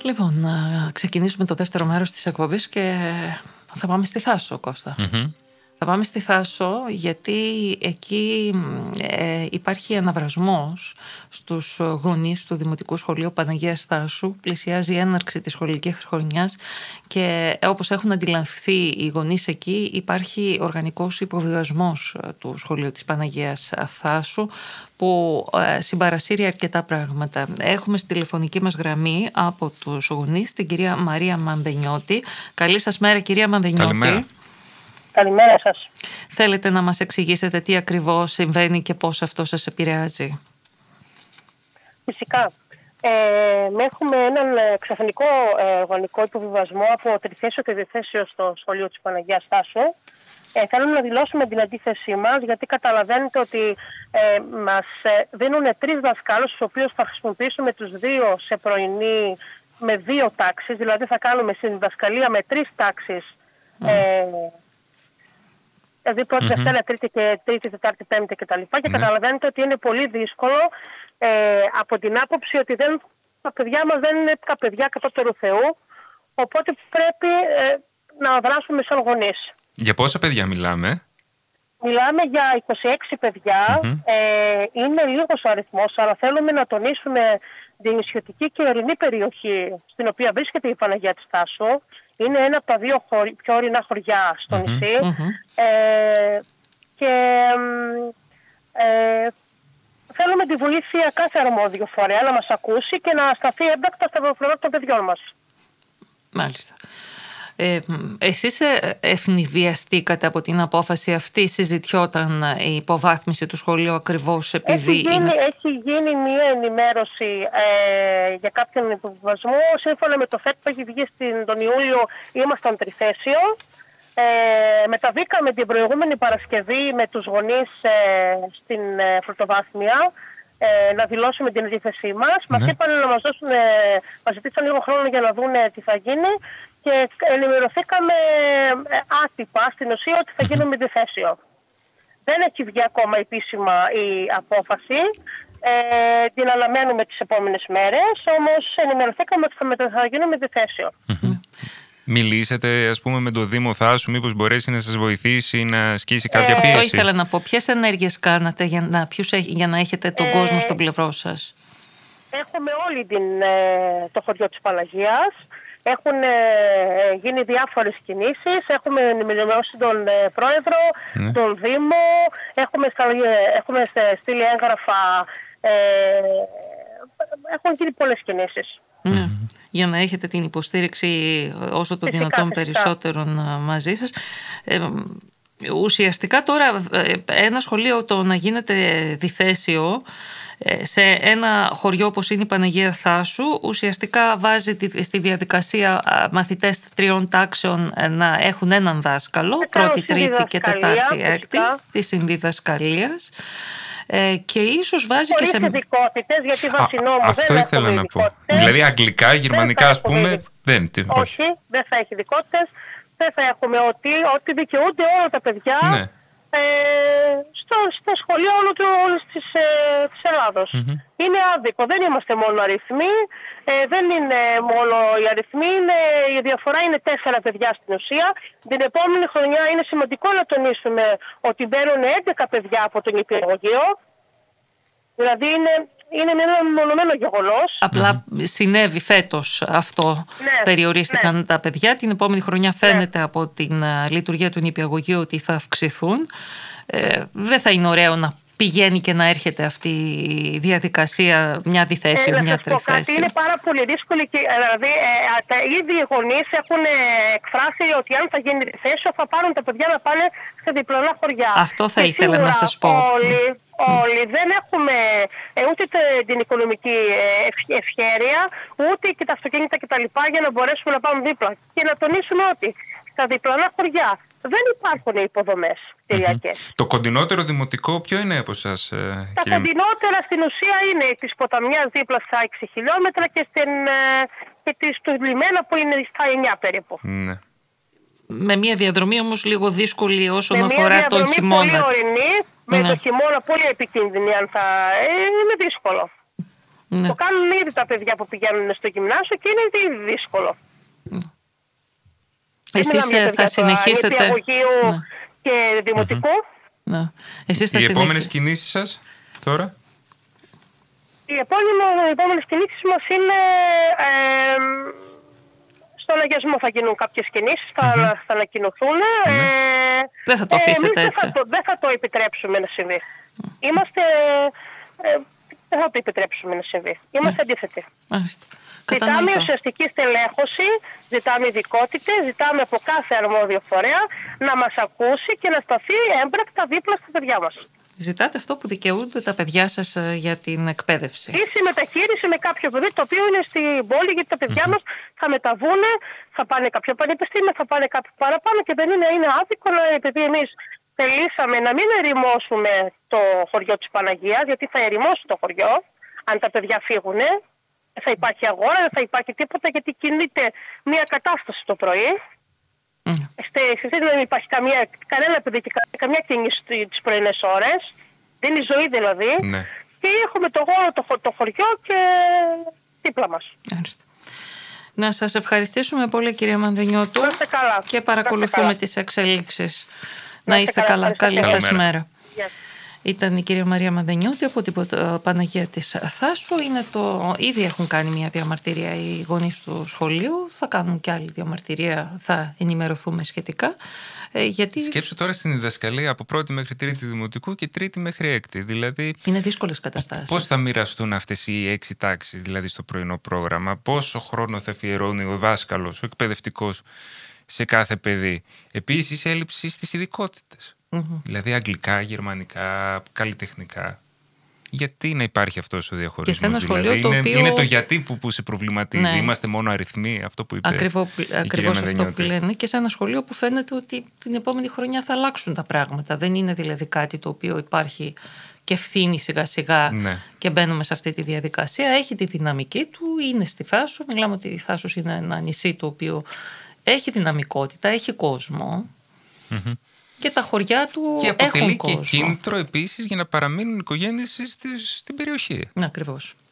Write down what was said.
Λοιπόν, να ξεκινήσουμε το δεύτερο μέρος της εκπομπής και θα πάμε στη Θάσο, Κώστα. Θα πάμε στη Θάσο γιατί εκεί υπάρχει αναβρασμός στους γονείς του Δημοτικού Σχολείου Παναγίας Θάσου. Πλησιάζει η έναρξη της σχολικής χρονιάς και όπως έχουν αντιληφθεί οι γονείς εκεί, υπάρχει οργανικός υποβιβασμός του σχολείου της Παναγίας Θάσου που συμπαρασύρει αρκετά πράγματα. Έχουμε στη τηλεφωνική μας γραμμή από τους γονείς την κυρία Μαρία Μανδενιώτη. Καλή σας μέρα, κυρία Μανδενιώτη. Καλημέρα. Καλημέρα σας. Θέλετε να μας εξηγήσετε τι ακριβώς συμβαίνει και πώς αυτό σας επηρεάζει? Φυσικά. Έχουμε έναν ξαφνικό οργανικό υποβιβασμό από τριθέσιο και διθέσιο στο σχολείο της Παναγίας Θάσου. Θέλουμε να δηλώσουμε την αντίθεσή μας, γιατί καταλαβαίνετε ότι μας δίνουν 3 δασκάλους, τους οποίους θα χρησιμοποιήσουμε τους 2 σε πρωινή με 2 τάξεις, δηλαδή θα κάνουμε συνδιδασκαλία με 3 τάξεις. Δηλαδή πρώτη, Δευτέρα, Τρίτη και Τρίτη, Τετάρτη, Πέμπτη κτλ. Και καταλαβαίνετε ότι είναι πολύ δύσκολο από την άποψη ότι τα παιδιά μας δεν είναι τα παιδιά κατώτερου Θεού, οπότε πρέπει να δράσουμε σαν γονείς. Για πόσα παιδιά μιλάμε? Μιλάμε για 26 παιδιά, είναι λίγος ο αριθμός, αλλά θέλουμε να τονίσουμε την νησιωτική και ορεινή περιοχή στην οποία βρίσκεται η Παναγία της Θάσου. Είναι ένα από τα 2 πιο ορεινά χωριά στο νησί και θέλουμε τη βοήθεια κάθε αρμόδιο φορέα να μας ακούσει και να σταθεί έμπρακτα στα προβλήματα των παιδιών μας. Μάλιστα. Εσείς ευνηδιαστήκατε από την απόφαση αυτή? Συζητιόταν η υποβάθμιση του σχολείου ακριβώς επειδή έχει γίνει μια ενημέρωση για κάποιον υποβιβασμό. Σύμφωνα με το ΦΕΤ που έχει βγει τον Ιούλιο, ήμασταν τριθέσιο. Μεταβήκαμε την προηγούμενη Παρασκευή με τους γονείς στην πρωτοβάθμια να δηλώσουμε την αντίθεσή μας. Μας είπαν να μας δώσουν, μας ζητήσαν λίγο χρόνο για να δουν τι θα γίνει και ενημερωθήκαμε άτυπα στην ουσία ότι θα γίνουμε διθέσιο. Δεν έχει βγει ακόμα επίσημα η απόφαση. Την αναμένουμε τις επόμενες μέρες, όμως ενημερωθήκαμε ότι θα γίνουμε διθέσιο. Μιλήσατε, ας πούμε, με το Δήμο Θάσου, μήπως μπορέσει να σας βοηθήσει να ασκήσει κάποια πίεση? Αυτό ήθελα να πω. Ποιες ενέργειες κάνατε για να έχετε τον κόσμο στο πλευρό σας? Έχουμε όλη το χωριό της Παναγίας. Έχουν γίνει διάφορες κινήσεις. Έχουμε ενημερώσει τον Πρόεδρο, τον Δήμο. Έχουμε στείλει έγγραφα. Έχουν γίνει πολλές κινήσεις. Για να έχετε την υποστήριξη όσο το δυνατόν περισσότερων μαζί σας. Ουσιαστικά τώρα ένα σχολείο το να γίνεται διθέσιο σε ένα χωριό όπως είναι η Παναγία Θάσου ουσιαστικά βάζει στη διαδικασία μαθητές 3 τάξεων να έχουν έναν δάσκαλο, πρώτη, τρίτη και τετάρτη, έκτη της συνδιδασκαλίας. Και ίσως βάζει και σε ειδικότητες, γιατί βάσει νόμου αυτό ήθελα να πω. Δηλαδή αγγλικά, γερμανικά ας πούμε όχι, δεν θα έχει ειδικότητες. Δεν θα έχουμε ότι δικαιούνται όλα τα παιδιά στο σχολείο όλης της Ελλάδος. Είναι άδικο, δεν είμαστε μόνο αριθμοί, δεν είναι μόνο οι αριθμοί, η διαφορά είναι 4 παιδιά στην ουσία. Την επόμενη χρονιά είναι σημαντικό να τονίσουμε ότι μπαίνουν 11 παιδιά από τον νηπιαγωγείο, δηλαδή είναι ένα μονομένο γεγονός. Απλά συνέβη φέτος αυτό. Περιορίστηκαν τα παιδιά. Την επόμενη χρονιά φαίνεται από την λειτουργία του νηπιαγωγείου ότι θα αυξηθούν. Δεν θα είναι ωραίο να πηγαίνει και να έρχεται αυτή η διαδικασία, μια διθέσιο, μια τριθέσιο. Είναι πάρα πολύ δύσκολη και δηλαδή ήδη οι γονείς έχουν εκφράσει ότι αν θα γίνει διθέσιο θα πάρουν τα παιδιά να πάνε σε διπλανά χωριά. Αυτό θα ήθελα να σας πω. Όλοι δεν έχουμε ούτε την οικονομική ευχέρεια, ούτε και τα αυτοκίνητα κτλ. Για να μπορέσουμε να πάμε δίπλα. Και να τονίσουμε ότι στα διπλανά χωριά δεν υπάρχουν υποδομές κτηριακές. Το κοντινότερο δημοτικό ποιο είναι από εσάς, Τα κοντινότερα στην ουσία είναι της Ποταμιάς δίπλα στα 6 χιλιόμετρα και του Λιμένα που είναι στα 9 περίπου. Ναι. Με μια διαδρομή όμως λίγο δύσκολη όσον αφορά τον χειμώνα. Πολύ ορεινή, με το χειμώνα πολύ επικίνδυνη, είναι δύσκολο. Ναι. Το κάνουν ήδη τα παιδιά που πηγαίνουν στο γυμνάσιο και είναι ήδη δύσκολο. Εσείς θα συνεχίσετε... Νηπιαγωγείου Ναι. και δημοτικού. Ναι. Εσείς θα Οι επόμενες συνεχίσετε... κινήσεις σας τώρα? Οι επόμενες κινήσεις μας είναι στον αγιασμό θα γίνουν κάποιες κινήσεις, θα ανακοινωθούν. Δεν θα το αφήσετε έτσι. Δεν θα το επιτρέψουμε να συμβεί. Δεν θα το επιτρέψουμε να συμβεί. Είμαστε αντίθετοι. Μάλιστα. Ζητάμε ουσιαστική στελέχωση, ζητάμε ειδικότητες, ζητάμε από κάθε αρμόδιο φορέα να μας ακούσει και να σταθεί έμπρακτα δίπλα στα παιδιά μας. Ζητάτε αυτό που δικαιούνται τα παιδιά σας για την εκπαίδευση. Ίση μεταχείριση με κάποιο παιδί το οποίο είναι στην πόλη, γιατί τα παιδιά μας θα μεταβούν, θα πάνε κάποιο πανεπιστήμιο, θα πάνε κάποιο παραπάνω και δεν είναι άδικο επειδή εμείς θελήσαμε να μην ερημώσουμε το χωριό της Παναγίας, γιατί θα ερημώσει το χωριό αν τα παιδιά φύγουν. Δεν θα υπάρχει αγορά, δεν θα υπάρχει τίποτα, γιατί κινείται μια κατάσταση το πρωί. Δεν υπάρχει κανένα παιδί και καμιά κίνηση τις πρωινές ώρες. Δεν είναι η ζωή δηλαδή. Ναι. Και έχουμε το γόρο το χωριό και δίπλα μας. Να σας ευχαριστήσουμε πολύ, κυρία Μανδενιώτου. Να είστε καλά. Και παρακολουθούμε τις εξελίξεις. Να είστε καλά. Καλή σας μέρα. Ήταν η κυρία Μαρία Μανδενιώτη από την Παναγία της Θάσου. Ήδη έχουν κάνει μια διαμαρτυρία οι γονείς του σχολείου. Θα κάνουν και άλλη διαμαρτυρία, θα ενημερωθούμε σχετικά. Γιατί... Σκέψου τώρα στην διδασκαλία από πρώτη μέχρι τρίτη δημοτικού και τρίτη μέχρι έκτη. Δηλαδή, είναι δύσκολες καταστάσεις. Πώς θα μοιραστούν αυτές οι 6 τάξεις, δηλαδή στο πρωινό πρόγραμμα, πόσο χρόνο θα αφιερώνει ο δάσκαλος, ο εκπαιδευτικός σε κάθε παιδί. Επίσης, έλλειψη στις ειδικότητες. Δηλαδή αγγλικά, γερμανικά, καλλιτεχνικά. Γιατί να υπάρχει αυτός ο διαχωρισμός? Δηλαδή, είναι το γιατί που σε προβληματίζει. Ναι. Είμαστε μόνο αριθμοί, αυτό που είπε. Ακριβώς αυτό που λένε. Και σε ένα σχολείο που φαίνεται ότι την επόμενη χρονιά θα αλλάξουν τα πράγματα. Δεν είναι δηλαδή κάτι το οποίο υπάρχει και ευθύνει σιγά σιγά και μπαίνουμε σε αυτή τη διαδικασία. Έχει τη δυναμική του, είναι στη Θάσο. Μιλάμε ότι η Θάσος είναι ένα νησί το οποίο έχει δυναμικότητα, έχει κόσμο. Και τα χωριά του έχουν κόσμο. Και αποτελεί και κίνητρο επίσης για να παραμείνουν οι οικογένειες στην περιοχή. Ακριβώς.